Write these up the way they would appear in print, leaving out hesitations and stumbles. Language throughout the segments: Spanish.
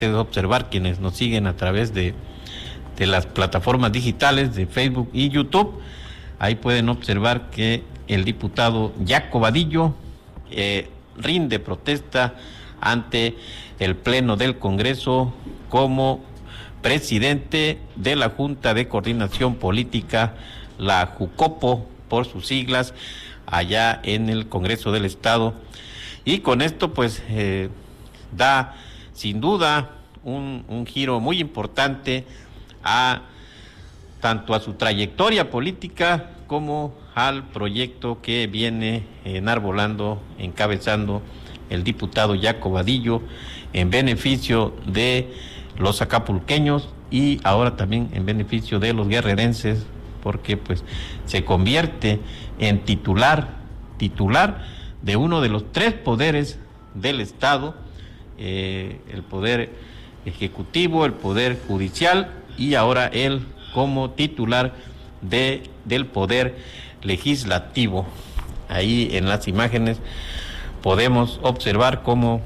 observar quienes nos siguen a través de las plataformas digitales de Facebook y YouTube. Ahí pueden observar que el diputado Yaco Vadillo rinde protesta ante el Pleno del Congreso como presidente de la Junta de Coordinación Política, la JUCOPO por sus siglas, allá en el Congreso del Estado. Y con esto pues da sin duda un giro muy importante tanto a su trayectoria política como al proyecto que viene enarbolando, encabezando el diputado Yaco Vadillo en beneficio de los acapulqueños y ahora también en beneficio de los guerrerenses, porque pues se convierte en titular de uno de los tres poderes del Estado, el poder ejecutivo, el poder judicial y ahora él como titular del poder legislativo. Ahí en las imágenes podemos observar cómo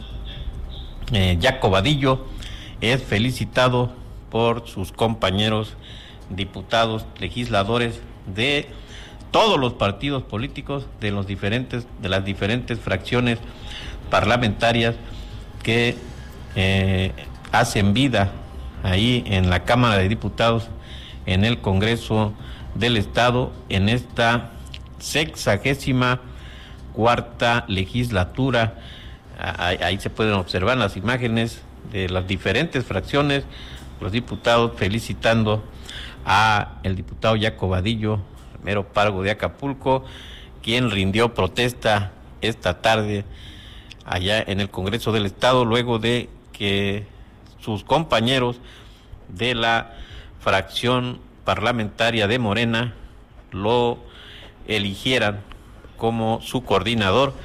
Yaco Vadillo es felicitado por sus compañeros diputados, legisladores de todos los partidos políticos, de las diferentes fracciones parlamentarias que hacen vida ahí en la Cámara de Diputados, en el Congreso del Estado, en esta 64ª legislatura. Ahí se pueden observar las imágenes de las diferentes fracciones, los diputados felicitando a el diputado Yaco Vadillo, mero pargo de Acapulco, quien rindió protesta esta tarde allá en el Congreso del Estado, luego de que sus compañeros de la fracción parlamentaria de Morena lo eligieran como su coordinador.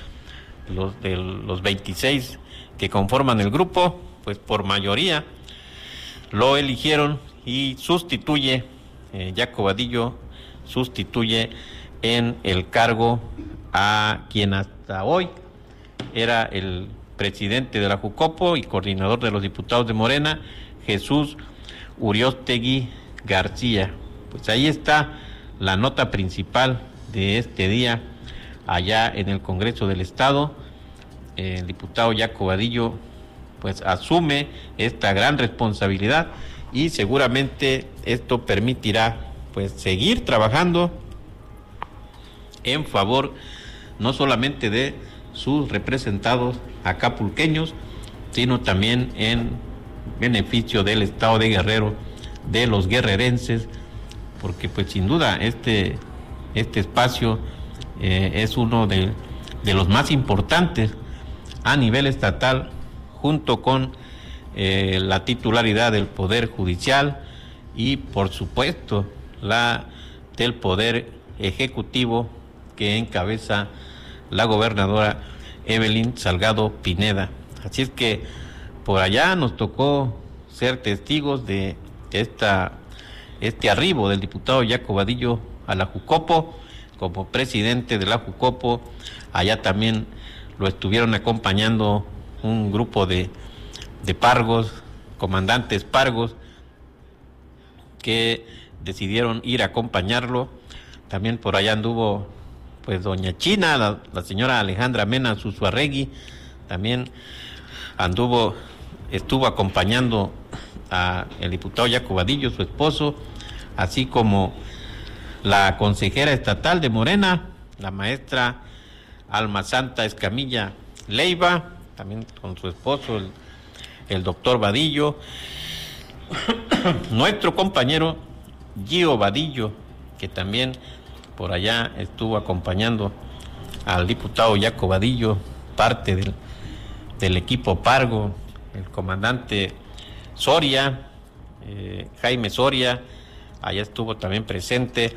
Los 26 que conforman el grupo, pues por mayoría lo eligieron y sustituye, Yaco Vadillo sustituye en el cargo a quien hasta hoy era el presidente de la JUCOPO y coordinador de los diputados de Morena, Jesús Uriostegui García. Pues ahí está la nota principal de este día allá en el Congreso del Estado. El diputado Yaco Vadillo pues asume esta gran responsabilidad y seguramente esto permitirá pues seguir trabajando en favor no solamente de sus representados acapulqueños, sino también en beneficio del Estado de Guerrero, de los guerrerenses, porque pues sin duda este espacio es uno de los más importantes a nivel estatal, junto con la titularidad del Poder Judicial y por supuesto la del Poder Ejecutivo que encabeza la gobernadora Evelyn Salgado Pineda. Así es que por allá nos tocó ser testigos de este arribo del diputado Yaco Vadillo a la JUCOPO como presidente de la JUCOPO. Allá también lo estuvieron acompañando un grupo de pargos, comandantes pargos, que decidieron ir a acompañarlo. También por allá anduvo pues doña China, la señora Alejandra Mena Zuzuarregui, también estuvo acompañando a el diputado Yaco Vadillo, su esposo, así como la consejera estatal de Morena, la maestra Alma Santa Escamilla Leiva, también con su esposo, el doctor Vadillo, nuestro compañero Gio Vadillo, que también por allá estuvo acompañando al diputado Yaco Vadillo, parte del equipo pargo, el comandante Soria, Jaime Soria, allá estuvo también presente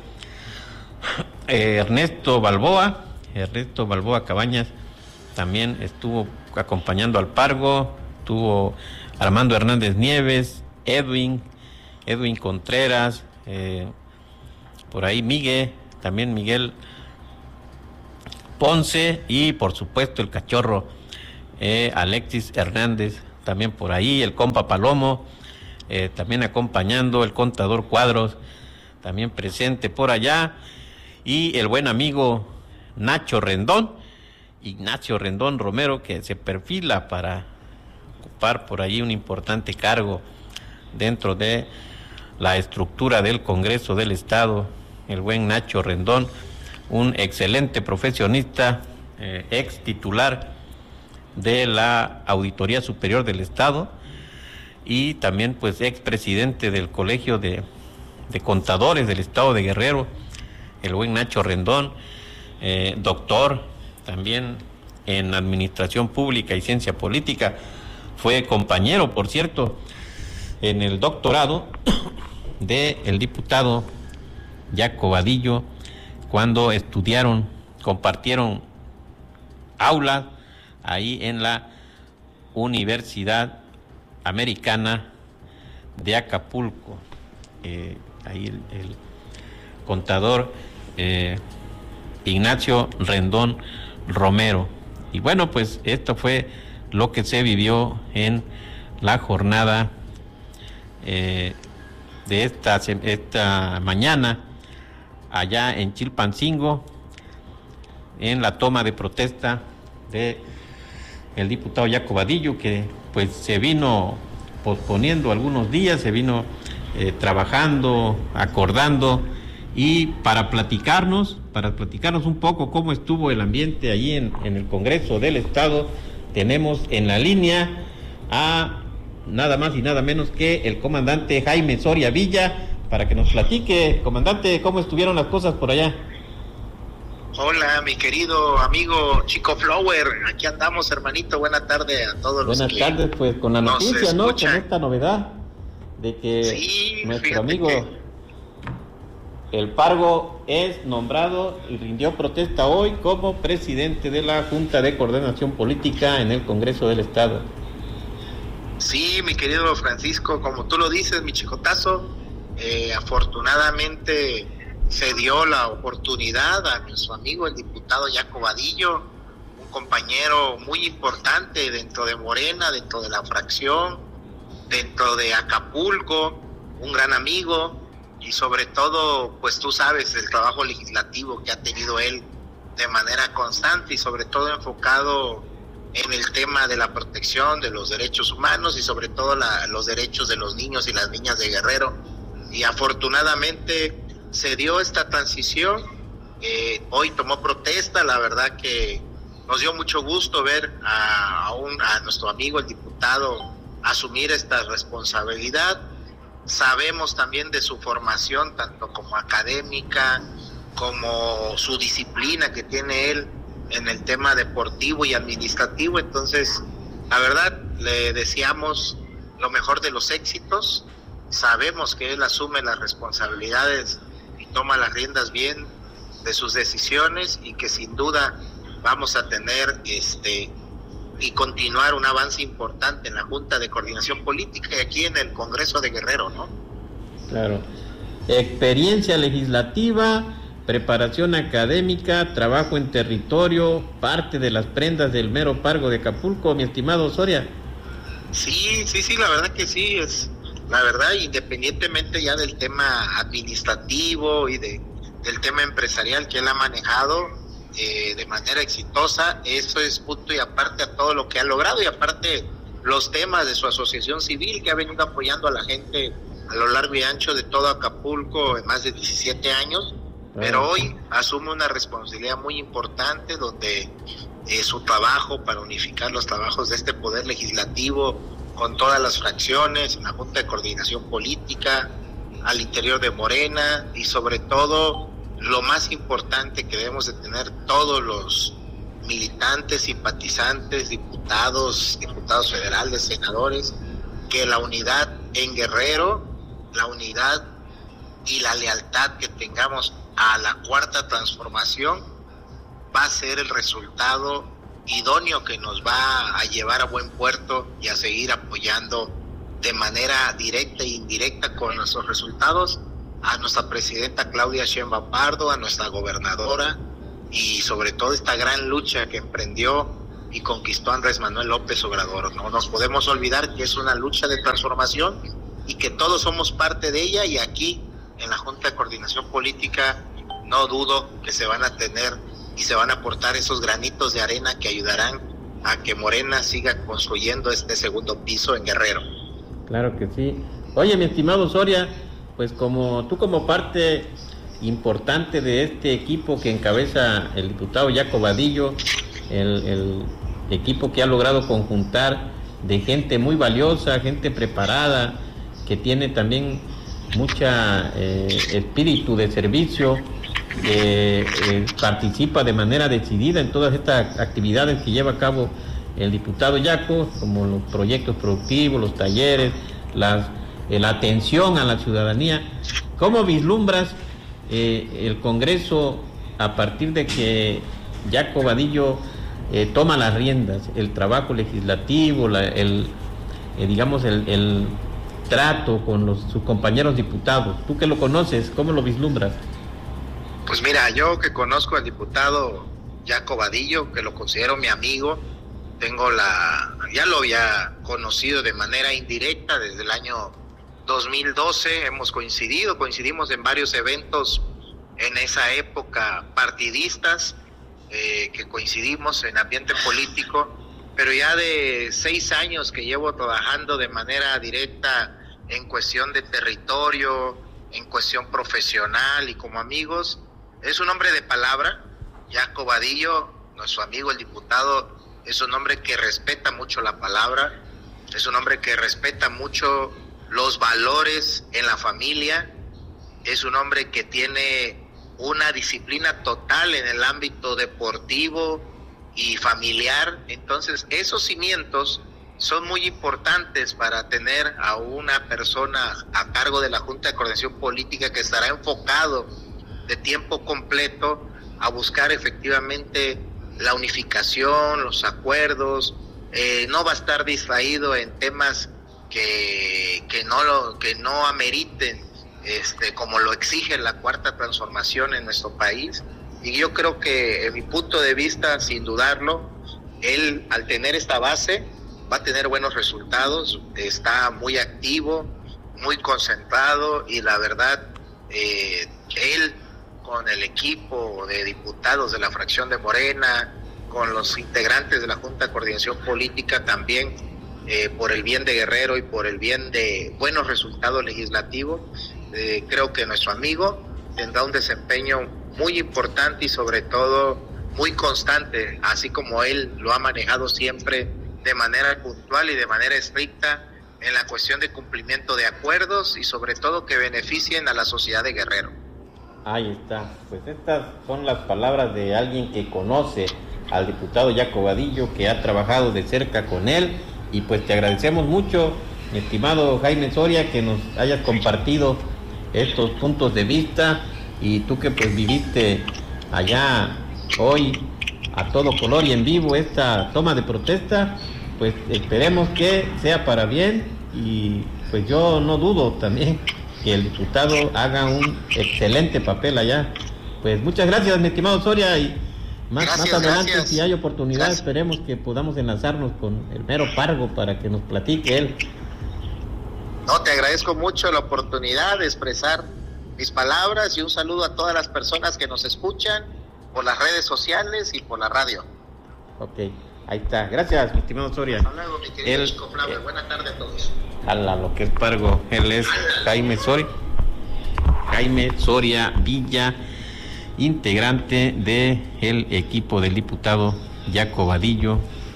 Ernesto Balboa Cabañas, también estuvo acompañando al pargo, estuvo Armando Hernández Nieves, Edwin Contreras, por ahí Miguel Ponce y por supuesto el cachorro Alexis Hernández también por ahí, el compa Palomo, también acompañando, el contador Cuadros, también presente por allá, y el buen amigo Nacho Rendón, Ignacio Rendón Romero, que se perfila para ocupar por ahí un importante cargo dentro de la estructura del Congreso del Estado. El buen Nacho Rendón, un excelente profesionista, ex titular de la Auditoría Superior del Estado y también pues ex presidente del Colegio de Contadores del Estado de Guerrero, el buen Nacho Rendón, doctor también en Administración Pública y Ciencia Política, fue compañero, por cierto, en el doctorado del diputado Jaco Vadillo, cuando compartieron aulas ahí en la Universidad Americana de Acapulco. Ahí el contador Ignacio Rendón Romero. Y bueno, pues esto fue lo que se vivió en la jornada de esta mañana allá en Chilpancingo, en la toma de protesta de el diputado Jaco Vadillo, que pues se vino posponiendo algunos días, se vino trabajando, acordando, y para platicarnos un poco cómo estuvo el ambiente allí en el Congreso del Estado, tenemos en la línea a nada más y nada menos que el comandante Jaime Soria Villa, para que nos platique. Comandante, ¿cómo estuvieron las cosas por allá? Hola, mi querido amigo Chico Flower, aquí andamos, hermanito. Buena tarde a todos los que Buenas tardes, pues con la noticia, ¿no? Escuchan. Con esta novedad de que sí, nuestro amigo El Pargo es nombrado y rindió protesta hoy como presidente de la Junta de Coordinación Política en el Congreso del Estado. Sí, mi querido Francisco, como tú lo dices, mi chicotazo, afortunadamente se dio la oportunidad a nuestro amigo el diputado Jaco Vadillo, un compañero muy importante dentro de Morena, dentro de la fracción, dentro de Acapulco, un gran amigo, y sobre todo, pues tú sabes, el trabajo legislativo que ha tenido él de manera constante y sobre todo enfocado en el tema de la protección de los derechos humanos y sobre todo los derechos de los niños y las niñas de Guerrero. Y afortunadamente se dio esta transición, hoy tomó protesta. La verdad que nos dio mucho gusto ver a nuestro amigo el diputado asumir esta responsabilidad. Sabemos también de su formación, tanto como académica, como su disciplina que tiene él en el tema deportivo y administrativo. Entonces, la verdad, le deseamos lo mejor de los éxitos. Sabemos que él asume las responsabilidades y toma las riendas bien de sus decisiones, y que sin duda vamos a tener y continuar un avance importante en la Junta de Coordinación Política y aquí en el Congreso de Guerrero, ¿no? Claro. Experiencia legislativa, preparación académica, trabajo en territorio, parte de las prendas del mero Pargo de Acapulco, mi estimado Soria. Sí, la verdad que sí, es la verdad, independientemente ya del tema administrativo y del tema empresarial que él ha manejado de manera exitosa, eso es punto y aparte a todo lo que ha logrado, y aparte los temas de su asociación civil que ha venido apoyando a la gente a lo largo y ancho de todo Acapulco en más de 17 años, pero hoy asume una responsabilidad muy importante donde su trabajo para unificar los trabajos de este poder legislativo con todas las fracciones en la Junta de Coordinación Política, al interior de Morena, y sobre todo lo más importante que debemos de tener todos los militantes, simpatizantes, diputados federales, senadores, que la unidad en Guerrero, la unidad y la lealtad que tengamos a la Cuarta Transformación va a ser el resultado idóneo que nos va a llevar a buen puerto y a seguir apoyando de manera directa e indirecta con nuestros resultados a nuestra presidenta Claudia Sheinbaum Pardo, a nuestra gobernadora, y sobre todo esta gran lucha que emprendió y conquistó Andrés Manuel López Obrador. No nos podemos olvidar que es una lucha de transformación y que todos somos parte de ella, y aquí en la Junta de Coordinación Política no dudo que se van a tener y se van a aportar esos granitos de arena que ayudarán a que Morena siga construyendo este segundo piso en Guerrero. Claro que sí. Oye, mi estimado Soria, pues como parte importante de este equipo que encabeza el diputado Jaco Vadillo, el equipo que ha logrado conjuntar de gente muy valiosa, gente preparada, que tiene también mucha espíritu de servicio, que participa de manera decidida en todas estas actividades que lleva a cabo el diputado Jaco, como los proyectos productivos, los talleres, la atención a la ciudadanía. ¿Cómo vislumbras el Congreso a partir de que Jaco Vadillo toma las riendas, el trabajo legislativo, el trato con sus compañeros diputados? Tú que lo conoces, ¿cómo lo vislumbras? Pues mira, yo que conozco al diputado Jaco Vadillo, que lo considero mi amigo, ya lo había conocido de manera indirecta desde el año 2012, coincidimos en varios eventos en esa época partidistas, que coincidimos en ambiente político, pero ya de 6 años que llevo trabajando de manera directa en cuestión de territorio, en cuestión profesional y como amigos. Es un hombre de palabra. Jaco Vadillo, nuestro amigo el diputado, es un hombre que respeta mucho la palabra, es un hombre que respeta mucho los valores en la familia, es un hombre que tiene una disciplina total en el ámbito deportivo y familiar. Entonces, esos cimientos son muy importantes para tener a una persona a cargo de la Junta de Coordinación Política que estará enfocado de tiempo completo a buscar efectivamente la unificación, los acuerdos. No va a estar distraído en temas que no ameriten, como lo exige la cuarta transformación en nuestro país. Y yo creo que, en mi punto de vista, sin dudarlo, él, al tener esta base, va a tener buenos resultados. Está muy activo, muy concentrado, y la verdad, él, con el equipo de diputados de la fracción de Morena, con los integrantes de la Junta de Coordinación Política también, por el bien de Guerrero y por el bien de buenos resultados legislativos, creo que nuestro amigo tendrá un desempeño muy importante y sobre todo muy constante, así como él lo ha manejado siempre de manera puntual y de manera estricta en la cuestión de cumplimiento de acuerdos y sobre todo que beneficien a la sociedad de Guerrero. Ahí está, pues estas son las palabras de alguien que conoce al diputado Jaco Vadillo, que ha trabajado de cerca con él, y pues te agradecemos mucho, mi estimado Jaime Soria, que nos hayas compartido estos puntos de vista, y tú que pues viviste allá hoy a todo color y en vivo esta toma de protesta, pues esperemos que sea para bien, y pues yo no dudo también que el diputado haga un excelente papel allá. Pues muchas gracias, mi estimado Soria, y más adelante, si hay oportunidad, esperemos que podamos enlazarnos con el mero Pargo para que nos platique él. No, te agradezco mucho la oportunidad de expresar mis palabras, y un saludo a todas las personas que nos escuchan por las redes sociales y por la radio. Ok, ahí está. Gracias, mi estimado Soria. Hasta luego, mi querido Chico Flavio. Buenas tardes a todos. Lo que es Pargo, él es Jaime Soria Villa, integrante del equipo del diputado Jaco Vadillo,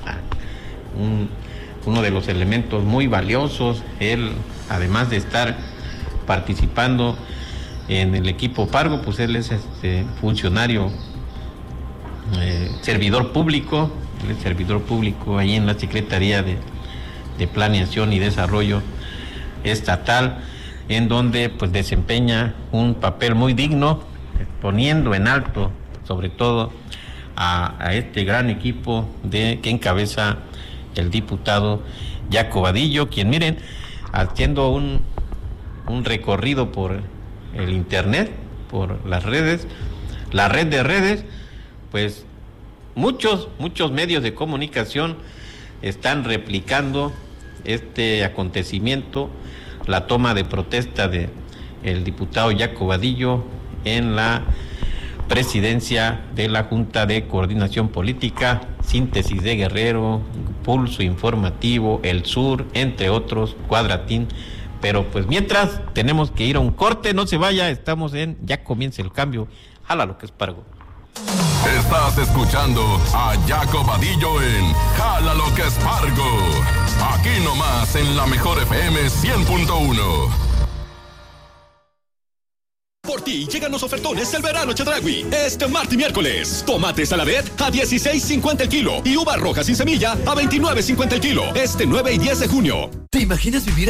uno de los elementos muy valiosos. Él, además de estar participando en el equipo Pargo, pues él es funcionario, servidor público ahí en la Secretaría de Planeación y Desarrollo Estatal, en donde pues desempeña un papel muy digno, poniendo en alto sobre todo a este gran equipo que encabeza el diputado Jaco Vadillo, quien, miren, haciendo un recorrido por el internet, por las redes, la red de redes, pues muchos medios de comunicación están replicando este acontecimiento, la toma de protesta de el diputado Jaco Vadillo en la presidencia de la Junta de Coordinación Política, Síntesis de Guerrero, Pulso Informativo, El Sur, entre otros, Cuadratín. Pero pues mientras tenemos que ir a un corte, no se vaya, estamos en Ya Comienza el Cambio, jala lo que es pargo. Estás escuchando a Jaco Vadillo en Jala lo que es pargo, aquí nomás en la Mejor FM 100.1. Por ti llegan los ofertones del verano Chedraui. Este martes y miércoles. Tomate Saladet a 16.50 el kilo y uva roja sin semilla a 29.50 el kilo. Este 9 y 10 de junio. ¿Te imaginas vivir